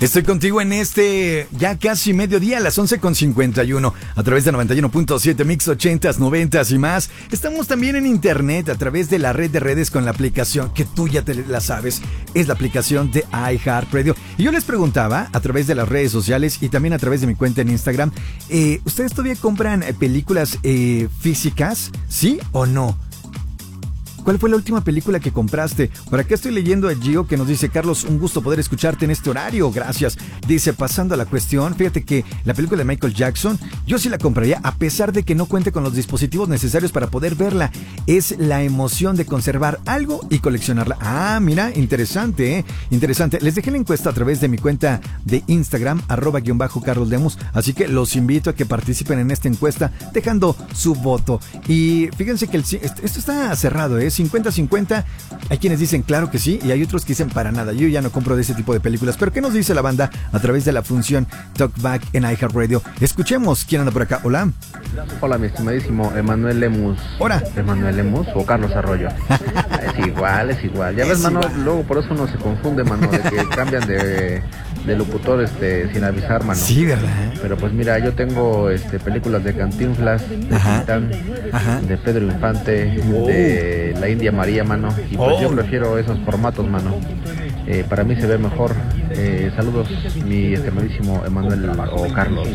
Estoy contigo en este ya casi mediodía a las 11:51 a través de 91.7 Mix 80s, 90s y más. Estamos también en internet a través de la red de redes con la aplicación que tú ya te la sabes. Es la aplicación de iHeartRadio. Y yo les preguntaba a través de las redes sociales y también a través de mi cuenta en Instagram, ¿ustedes todavía compran películas físicas? ¿Sí o no? ¿Cuál fue la última película que compraste? Por acá estoy leyendo a Gio que nos dice: Carlos, un gusto poder escucharte en este horario, gracias. Dice, pasando a la cuestión, fíjate que la película de Michael Jackson, yo sí la compraría a pesar de que no cuente con los dispositivos necesarios para poder verla. Es la emoción de conservar algo y coleccionarla. Ah, mira, interesante, interesante. Les dejé la encuesta a través de mi cuenta de Instagram, @_CarlosLemus, así que los invito a que participen en esta encuesta dejando su voto. Y fíjense que esto está cerrado, 50-50, hay quienes dicen claro que sí y hay otros que dicen para nada, yo ya no compro de ese tipo de películas. Pero ¿qué nos dice la banda a través de la función Talkback en iHeartRadio? Escuchemos. ¿Quién anda por acá? Hola. Hola, mi estimadísimo Emanuel Lemus. Hola. Emanuel Lemus o Carlos Arroyo. Es igual. Ya ves, mano, luego por eso uno se confunde, mano, de que cambian de locutor sin avisar, mano. Sí, ¿verdad? Pero pues mira, yo tengo películas de Cantinflas, de Tintán, de Pedro Infante, de la India María, mano. Y pues yo prefiero esos formatos, mano. Para mí se ve mejor. Saludos, mi estimadísimo Emanuel o Carlos.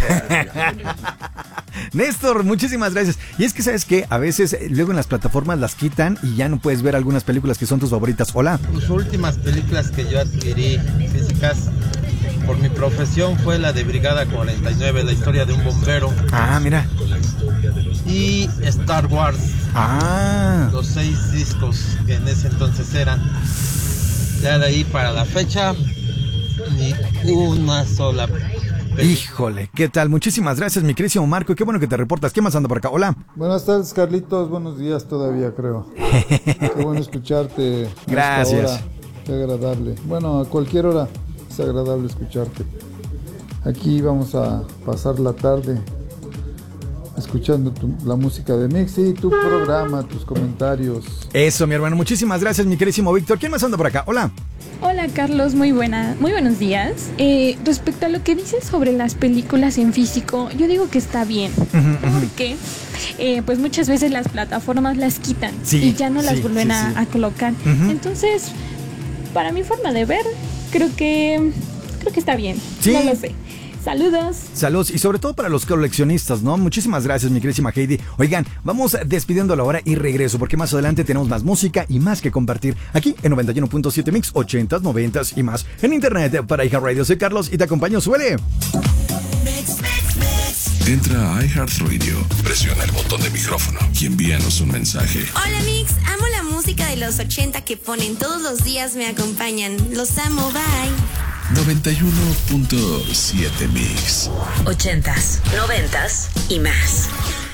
Néstor, muchísimas gracias. Y es que, ¿sabes qué? A veces luego en las plataformas las quitan y ya no puedes ver algunas películas que son tus favoritas. Hola. Las últimas películas que yo adquirí físicas por mi profesión fue la de Brigada 49, la historia de un bombero. Ah, mira. Y Star Wars. Ah. Los 6 discos que en ese entonces eran. Ya de ahí para la fecha, ni una sola película. Híjole, ¿qué tal? Muchísimas gracias, mi queridísimo Marco. Qué bueno que te reportas. ¿Qué más anda por acá? Hola. Buenas tardes, Carlitos. Buenos días todavía, creo. Qué bueno escucharte. Gracias. Qué agradable. Bueno, a cualquier hora es agradable escucharte. Aquí vamos a pasar la tarde escuchando la música de Mix y tu programa, tus comentarios. Eso, mi hermano. Muchísimas gracias, mi queridísimo Víctor. ¿Quién más anda por acá? Hola. Hola Carlos, muy buenos días. Respecto a lo que dices sobre las películas en físico, yo digo que está bien, porque pues muchas veces las plataformas las quitan y ya no las vuelven a colocar. Entonces, para mi forma de ver, creo que está bien. Sí. No lo sé. Saludos. Saludos, y sobre todo para los coleccionistas, ¿no? Muchísimas gracias, mi queridísima Heidi. Oigan, vamos despidiendo la hora y regreso, porque más adelante tenemos más música y más que compartir aquí en 91.7 Mix 80s, 90s y más. En internet para iHeartRadio. Soy Carlos y te acompaño. ¡Suele! Entra a iHeartRadio, presiona el botón de micrófono y envíanos un mensaje. Hola Mix, amo la música de los 80 que ponen todos los días, me acompañan. Los amo, bye. 91.7 Mix 80s, 90s y más.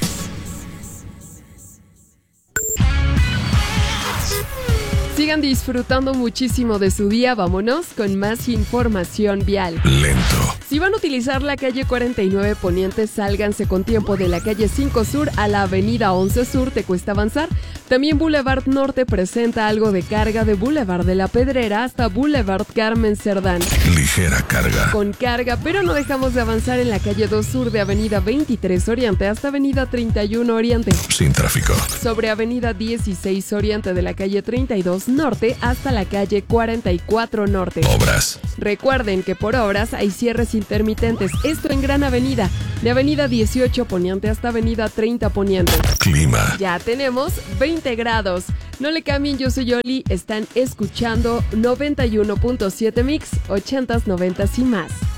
Sigan disfrutando muchísimo de su día. Vámonos con más información vial. Lento. Si van a utilizar la calle 49 Poniente, sálganse con tiempo de la calle 5 Sur a la avenida 11 Sur, te cuesta avanzar. También Boulevard Norte presenta algo de carga de Boulevard de la Pedrera hasta Boulevard Carmen Cerdán. Ligera carga. Con carga, pero no dejamos de avanzar en la calle 2 Sur de avenida 23 Oriente hasta avenida 31 Oriente. Sin tráfico. Sobre avenida 16 Oriente de la calle 32 Norte hasta la calle 44 Norte. Obras. Recuerden que por obras hay cierres intermitentes. Esto en Gran Avenida, de avenida 18 Poniente hasta avenida 30 Poniente. Clima. Ya tenemos 20 grados. No le cambien, yo soy Yoli. Están escuchando 91.7 Mix, 80s, 90s y más.